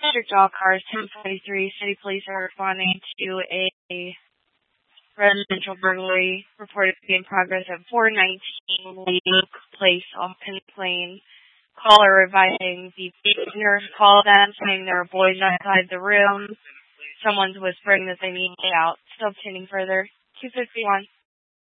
District Dog Cars 1043. City police are responding to a residential burglary reported to be in progress at 419 Luke Place on Penn Plain. Caller advising the nurse called them saying there were boys outside the room. Someone's whispering that they need to get out. Still obtaining further. 251.